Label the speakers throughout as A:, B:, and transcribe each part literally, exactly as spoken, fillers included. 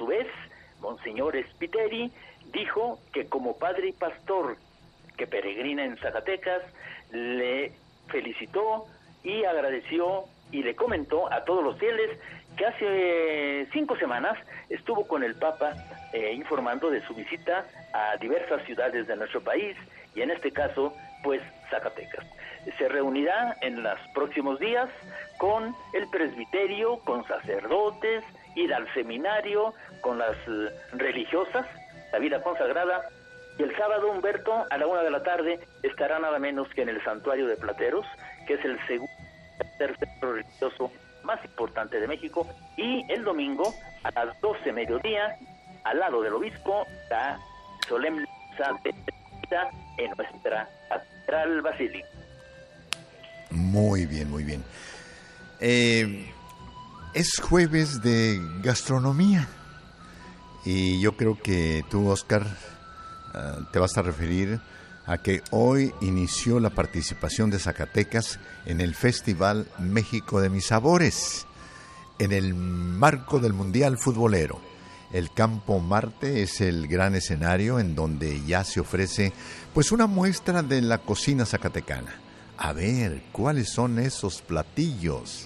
A: su vez, Monseñor Spiteri dijo que como padre y pastor que peregrina en Zacatecas, le felicitó y agradeció y le comentó a todos los fieles que hace cinco semanas estuvo con el Papa eh, informando de su visita a diversas ciudades de nuestro país y en este caso, pues, Zacatecas. Se reunirá en los próximos días con el presbiterio, con sacerdotes, ir al seminario, con las uh, religiosas, la vida consagrada, y el sábado, Humberto, a la una de la tarde, estará nada menos que en el Santuario de Plateros, que es el segundo centro religioso más importante de México, y el domingo, a las doce mediodía, al lado del obispo, la solemne misa de despedida en nuestra catedral basílica.
B: Muy bien, muy bien. Eh, es jueves de gastronomía y yo creo que tú, Oscar, uh, te vas a referir a que hoy inició la participación de Zacatecas en el Festival México de Mis Sabores, en el marco del Mundial Futbolero. El Campo Marte es el gran escenario en donde ya se ofrece pues una muestra de la cocina zacatecana. A ver, ¿cuáles son esos platillos?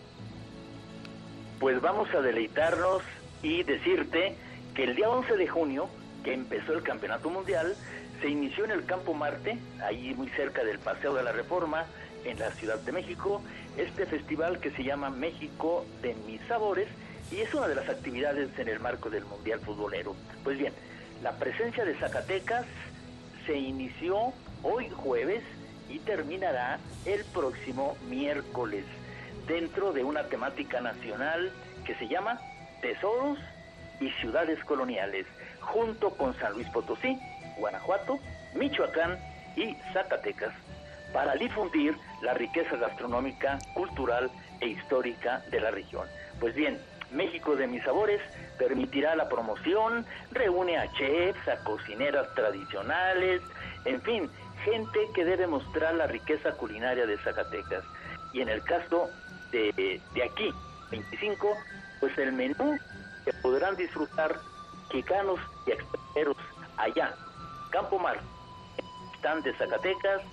A: Pues vamos a deleitarnos y decirte que el día once de junio, que empezó el Campeonato Mundial, se inició en el Campo Marte, ahí muy cerca del Paseo de la Reforma, en la Ciudad de México, este festival que se llama México de Mis Sabores, y es una de las actividades en el marco del Mundial Futbolero. Pues bien, la presencia de Zacatecas se inició hoy jueves y terminará el próximo miércoles, dentro de una temática nacional que se llama Tesoros y Ciudades Coloniales, junto con San Luis Potosí, Guanajuato, Michoacán y Zacatecas, para difundir la riqueza gastronómica, cultural e histórica de la región. Pues bien, México de Mis Sabores permitirá la promoción, reúne a chefs, a cocineras tradicionales, en fin, gente que debe mostrar la riqueza culinaria de Zacatecas. Y en el caso de, de aquí, veinticinco, pues el menú que podrán disfrutar mexicanos y extranjeros allá, Campo Mar, están de Zacatecas,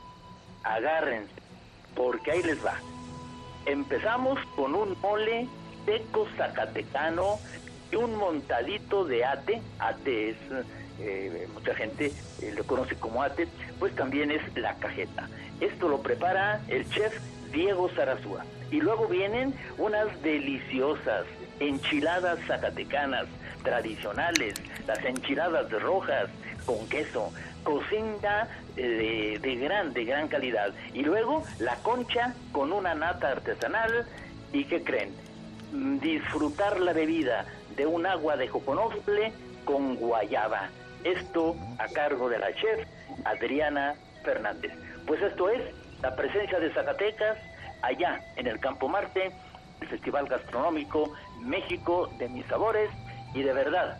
A: agárrense, porque ahí les va. Empezamos con un mole seco zacatecano y un montadito de ate. Ate es, eh, mucha gente eh, lo conoce como ate, pues también es la cajeta. Esto lo prepara el chef Diego Zarazúa. Y luego vienen unas deliciosas enchiladas zacatecanas tradicionales, las enchiladas rojas con queso, cocina de, de gran, de gran calidad. Y luego la concha con una nata artesanal. ¿Y qué creen? Disfrutar la bebida de un agua de joconostle con guayaba. Esto a cargo de la chef Adriana Fernández. Pues esto es la presencia de Zacatecas allá en el Campo Marte, el Festival Gastronómico México de Mis Sabores, y de verdad,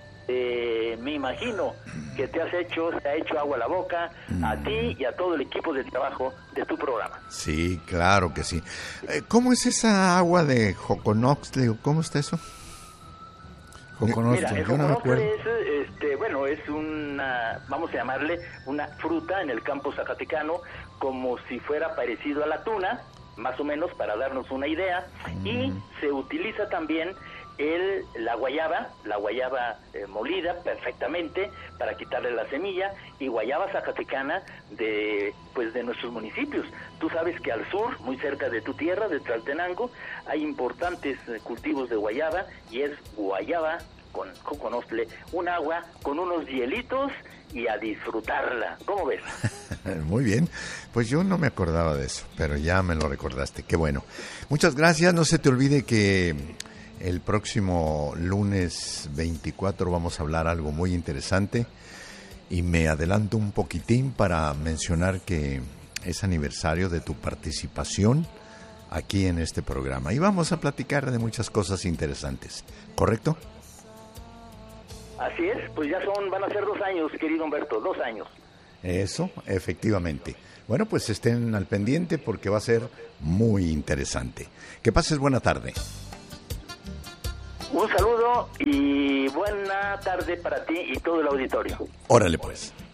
A: eh, me imagino que te has hecho, te ha hecho agua a la boca a ti y a todo el equipo de trabajo de tu programa.
B: Sí, claro que sí. Eh, ¿Cómo es esa agua de joconostle? ¿Cómo está eso?
A: Joconostle, Mira, el joconostle es, este, bueno, es una, vamos a llamarle una fruta en el campo zacatecano, como si fuera parecido a la tuna, más o menos, para darnos una idea, mm. y se utiliza también el, la guayaba, la guayaba eh, molida perfectamente para quitarle la semilla, y guayaba zacatecana de, pues, de nuestros municipios. Tú sabes que al sur, muy cerca de tu tierra, de Tlaltenango, hay importantes eh, cultivos de guayaba, y es guayaba con joconostle, un agua con unos hielitos y a disfrutarla. ¿Cómo ves?
B: Muy bien, pues yo no me acordaba de eso, pero ya me lo recordaste, qué bueno. Muchas gracias, no se te olvide que el próximo lunes veinticuatro vamos a hablar algo muy interesante, y me adelanto un poquitín para mencionar que es aniversario de tu participación aquí en este programa, y vamos a platicar de muchas cosas interesantes, ¿correcto?
A: Así es, pues ya son, van a ser dos años, querido Humberto, dos años.
B: Eso, efectivamente. Bueno, pues estén al pendiente porque va a ser muy interesante. Que pases buena tarde.
A: Un saludo y buena tarde para ti y todo el auditorio.
B: Órale pues.